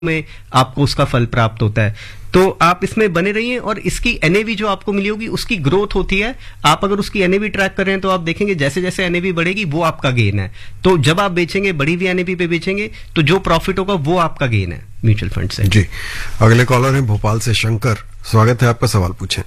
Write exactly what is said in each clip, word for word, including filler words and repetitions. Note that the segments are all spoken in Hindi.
में आपको उसका फल प्राप्त होता है। तो आप इसमें बने रहिए और इसकी एनएवी जो आपको मिली होगी उसकी ग्रोथ होती है। आप अगर उसकी एनएवी ट्रैक कर रहे हैं तो आप देखेंगे जैसे जैसे एनएवी बढ़ेगी वो आपका गेन है। तो जब आप बेचेंगे बड़ी हुई एनएवी पे बेचेंगे तो जो प्रॉफिट होगा वो आपका गेन है म्यूचुअल फंड से। जी, अगले कॉलर है भोपाल से शंकर, स्वागत है आपका, सवाल पूछें।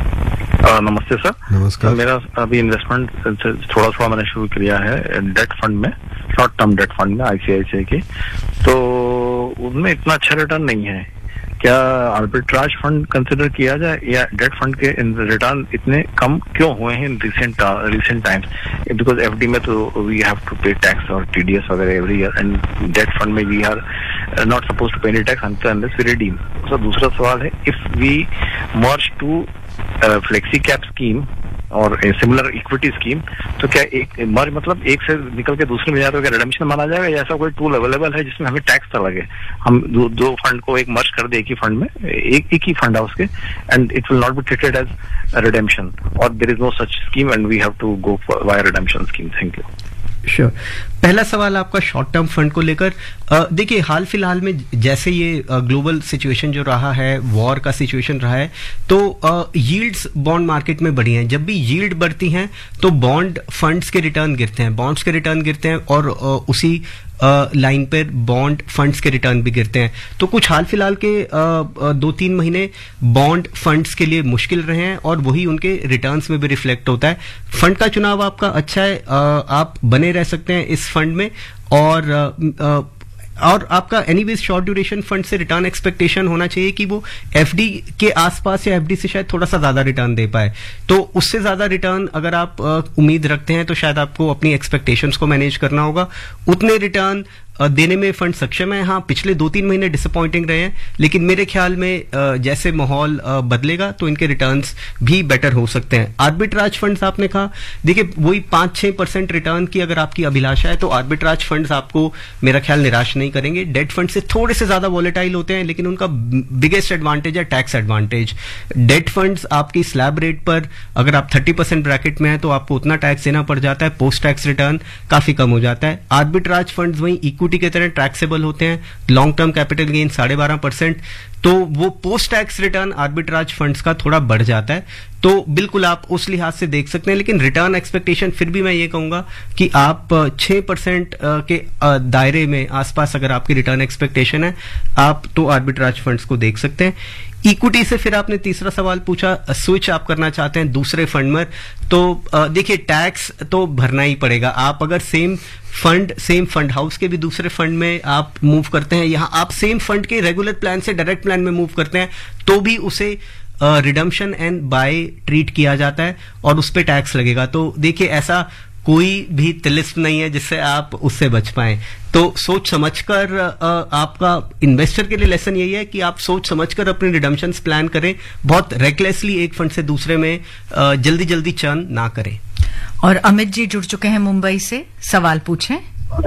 नमस्ते सर। नमस्कार। तो मेरा अभी इन्वेस्टमेंट थोड़ा थोड़ा मैंने शुरू किया है डेट फंड में, शॉर्ट टर्म डेट फंड में आईसीआईसीआई की, तो उनमें इतना अच्छा रिटर्न नहीं है। क्या आर्बिट्राज फंड कंसिडर किया जाए या डेट फंड के रिटर्न इतने कम क्यों हुए हैं in recent recent times? Because FD में तो वी हैव टू पे टैक्स और टीडीएस वगैरह every year, and date fund में we are not suppose to पे any tax unless we redeem. सो दूसरा सवाल है, if we merge to flexi cap scheme और सिमिलर इक्विटी स्कीम, तो क्या एक मर्ज मतलब एक से निकल के दूसरे में जाए तो क्या रिडम्पशन माना जाएगा, या ऐसा कोई टूल अवेलेबल है जिसमें हमें टैक्स ना लगे? हम दो, दो फंड को एक मर्ज कर दे एक ही फंड में, एक एक ही फंड है उसके, and it will not be treated as redemption, और there is no such scheme and we have to go via redemption scheme. Thank you. Sure. पहला सवाल आपका शॉर्ट टर्म फंड को लेकर, देखिए हाल फिलहाल में जैसे ये ग्लोबल सिचुएशन जो रहा है, वॉर का सिचुएशन रहा है, तो यील्ड्स बॉन्ड मार्केट में बढ़ी हैं। जब भी यील्ड बढ़ती हैं तो बॉन्ड फंड्स के रिटर्न गिरते हैं, बॉन्ड्स के रिटर्न गिरते हैं और uh, उसी लाइन uh, पर बॉन्ड फंड्स के रिटर्न भी गिरते हैं। तो कुछ हाल फिलहाल के uh, दो तीन महीने बॉन्ड फंड्स के लिए मुश्किल रहे हैं और वही उनके रिटर्न्स में भी रिफ्लेक्ट होता है। फंड का चुनाव आपका अच्छा है, uh, आप बने रह सकते हैं इस फंड में, और uh, uh, और आपका एनीवेज शॉर्ट ड्यूरेशन फंड से रिटर्न एक्सपेक्टेशन होना चाहिए कि वो एफडी के आसपास या एफडी से शायद थोड़ा सा ज्यादा रिटर्न दे पाए। तो उससे ज्यादा रिटर्न अगर आप आ, उम्मीद रखते हैं तो शायद आपको अपनी एक्सपेक्टेशंस को मैनेज करना होगा। उतने रिटर्न देने में फंड सक्षम है। हाँ, पिछले दो तीन महीने डिसअपॉइंटिंग रहे हैं, लेकिन मेरे ख्याल में जैसे माहौल बदलेगा तो इनके रिटर्न्स भी बेटर हो सकते हैं। आर्बिट्राज फंड्स आपने कहा, देखिए वही पांच छह परसेंट रिटर्न की अगर आपकी अभिलाषा है तो आर्बिट्राज फंड्स आपको मेरा ख्याल निराश नहीं करेंगे। डेट फंड से थोड़े से ज्यादा वॉलेटाइल होते हैं, लेकिन उनका बिगेस्ट एडवांटेज है टैक्स एडवांटेज। डेट फंड्स आपकी स्लैब रेट पर अगर आप थर्टी परसेंट ब्रैकेट में है तो आपको उतना टैक्स देना पड़ जाता है, पोस्ट टैक्स रिटर्न काफी कम हो जाता है। आर्बिट्राज फंड्स वही इक्विटी की तरह टैक्सेबल होते हैं, लॉन्ग टर्म कैपिटल गेन साढ़े बारह परसेंट, तो वो post tax return arbitrage funds का थोड़ा बढ़ जाता है। तो बिल्कुल आप उस लिहाज से देख सकते हैं, लेकिन रिटर्न एक्सपेक्टेशन फिर भी मैं ये कहूंगा कि आप छह परसेंट के दायरे में आसपास अगर आपकी रिटर्न एक्सपेक्टेशन है आप तो आर्बिट्राज फंड्स को देख सकते हैं। इक्विटी से फिर आपने तीसरा सवाल पूछा, स्विच आप करना चाहते हैं दूसरे फंड में, तो देखिए टैक्स तो भरना ही पड़ेगा। आप अगर same fund same fund house के भी दूसरे फंड में आप मूव करते हैं, यहां आप सेम फंड के रेगुलर प्लान से डायरेक्ट प्लान में मूव करते हैं तो भी उसे रिडम्पशन एंड बाय ट्रीट किया जाता है और उस पर टैक्स लगेगा। तो देखिए ऐसा कोई भी तिलिस्म नहीं है जिससे आप उससे बच पाएं। तो सोच समझकर आपका इन्वेस्टर के लिए लेसन यही है कि आप सोच समझकर अपने रिडम्पशंस प्लान करें, बहुत रेकलेसली एक फंड से दूसरे में जल्दी जल्दी चर्न ना करें। और अमित जी जुड़ चुके हैं मुंबई से, सवाल पूछें।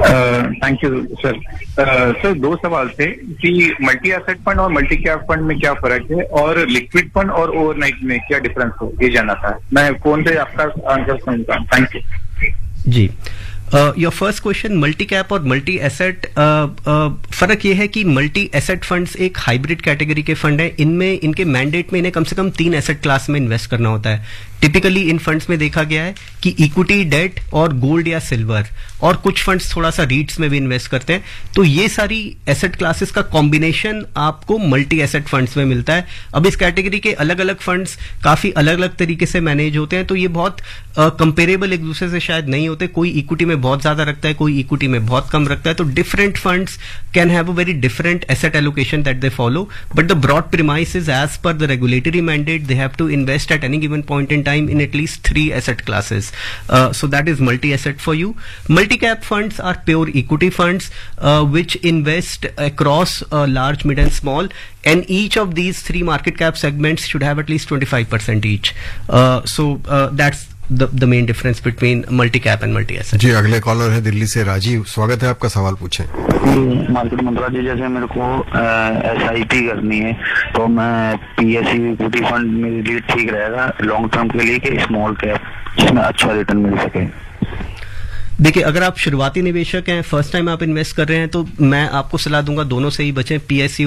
Thank you sir. सर दो सवाल थे कि मल्टी एसेट फंड और मल्टी कैप फंड में क्या फर्क है, और लिक्विड फंड और ओवरनाइट में क्या डिफरेंस हो, ये जानना था। मैं फोन से आपका आंसर सुनता हूँ। Thank you ji. Your first question, multi cap और मल्टी एसेट, फर्क यह है कि मल्टी एसेट फंड्स एक हाइब्रिड कैटेगरी के फंड है। इनमें इनके मैंडेट में इन्हें कम से कम तीन एसेट क्लास में इन्वेस्ट करना होता है। टिपिकली इन फंड्स में देखा गया है कि इक्विटी, डेट और गोल्ड या सिल्वर, और कुछ फंड्स थोड़ा सा रीट्स में भी इन्वेस्ट करते हैं। तो ये सारी एसेट क्लासेस का कॉम्बिनेशन आपको मल्टी एसेट फंड्स में मिलता है। अब इस कैटेगरी के अलग अलग फंड्स काफी अलग अलग तरीके से मैनेज होते हैं, तो ये बहुत कंपेरेबल एक दूसरे से शायद नहीं होते। कोई इक्विटी में बहुत ज्यादा रखता है, कोई इक्विटी में बहुत कम रखता है। तो different funds can have a very different asset allocation that they follow, but the broad premise is as per the regulatory mandate they have to invest at any given point in time in at least three asset classes. Uh, so that is multi-asset for you. Multi-cap funds are pure equity funds uh, which invest across uh, large, mid and small, and each of these three market cap segments should have at least twenty-five percent each. Uh, so uh, that's the the main difference between multi-cap and multi-asset. जी, अगले कॉलर है दिल्ली से राजीव, स्वागत है आपका, सवाल पूछें। मार्केट मंत्रा जी, जैसे मेरे को एस आई पी करनी है तो मैं P S C equity fund मेरे लिए ठीक रहेगा लॉन्ग टर्म के लिए कि स्मॉल कैप जिसमें अच्छा रिटर्न मिल सके? देखिए, अगर आप शुरुआती निवेशक हैं, फर्स्ट टाइम आप इन्वेस्ट कर रहे हैं, तो मैं आपको सलाह दूंगा दोनों से ही बचें। पीएसयू